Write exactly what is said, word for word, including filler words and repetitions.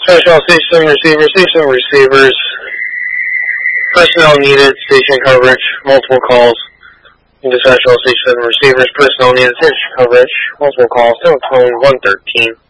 Dispatch all station receivers, station receivers. Personnel needed, station coverage, multiple calls. Dispatch all station receivers, personnel needed, station coverage, multiple calls. Telephone one thirteen.